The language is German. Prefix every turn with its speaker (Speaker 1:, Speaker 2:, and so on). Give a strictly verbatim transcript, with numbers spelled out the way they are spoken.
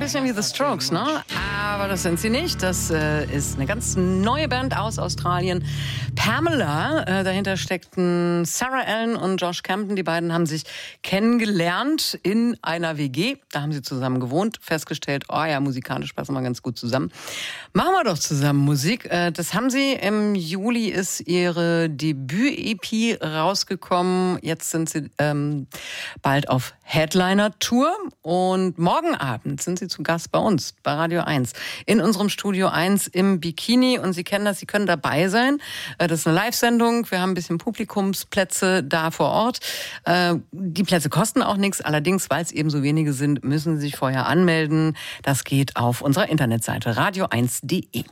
Speaker 1: bisschen wie The Strokes, ne? Aber das sind sie nicht. Das äh, ist eine ganz neue Band aus Australien. Pamela, äh, dahinter steckten Sarah Allen und Josh Campton. Die beiden haben sich kennengelernt in einer W G. Da haben sie zusammen gewohnt, festgestellt, oh ja, musikalisch passen wir ganz gut zusammen. Machen wir doch zusammen Musik. Äh, das haben sie. Im Juli ist ihre Debüt-E P rausgekommen. Jetzt sind sie ähm, bald auf Headliner-Tour. Und morgen Abend sind sie zu Gast bei uns, bei Radio eins. In unserem Studio eins im Bikini. Und Sie kennen das, Sie können dabei sein. Das ist eine Live-Sendung. Wir haben ein bisschen Publikumsplätze da vor Ort. Die Plätze kosten auch nichts. Allerdings, weil es eben so wenige sind, müssen Sie sich vorher anmelden. Das geht auf unserer Internetseite radio eins punkt de.